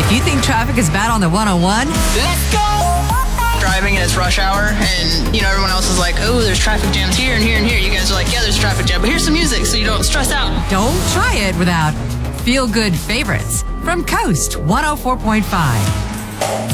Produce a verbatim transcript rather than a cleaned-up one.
If you think traffic is bad on the one oh one, Let's go! Driving and it's rush hour, and you know everyone else is like, oh, there's traffic jams here and here and here. You guys are like, yeah, there's a traffic jam, but here's some music so you don't stress out. don't try it without feel-good favorites from Coast one oh four point five.